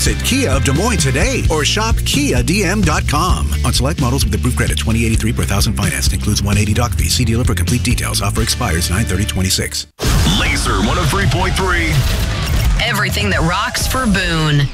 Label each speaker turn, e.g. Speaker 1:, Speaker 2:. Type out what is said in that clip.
Speaker 1: Visit Kia of Des Moines today or shop KiaDM.com. On select models with approved credit, 2083 per thousand financed. Includes 180 doc fee. See dealer for complete details. Offer expires 9/30/26.
Speaker 2: Laser 103.3.
Speaker 3: Everything that rocks for Boone.